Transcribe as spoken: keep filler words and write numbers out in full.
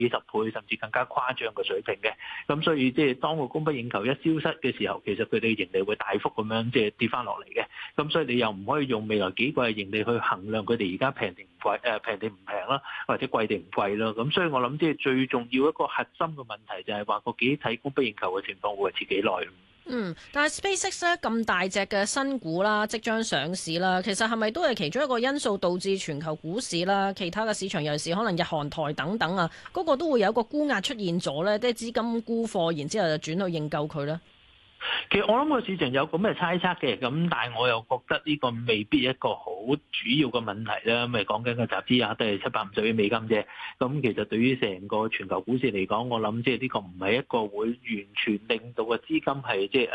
幾十倍甚至更加誇張嘅水平嘅。咁所以即係當個供不應求一消失嘅時候，其實佢哋盈利會大幅咁樣即係跌翻落嚟嘅。咁所以你又唔可以用未來幾季嘅盈利去衡量佢哋而家平定唔貴誒平定唔平啦，或者貴定唔貴啦。咁所以我諗即係最重要一個核心嘅問題就係話個幾體供不應求嘅情況會維持幾耐。 嗯，但係 SpaceX 咧咁大隻嘅新股啦，即將上市啦，其實係咪都係其中一個因素導致全球股市啦、其他嘅市場尤其是可能日韓台等等啊，嗰、嗰個都會有一個沽壓出現咗咧，即係資金沽貨，然之後就轉去認購佢咧。 其實我諗個市場有咁嘅猜測嘅，咁但係我又覺得呢個未必一個好主要嘅問題啦。咁咪講緊個集資額都係七百五十億美金啫。咁其實對於成個全球股市嚟講，我諗即係呢個唔係一個會完全令到個資金係即係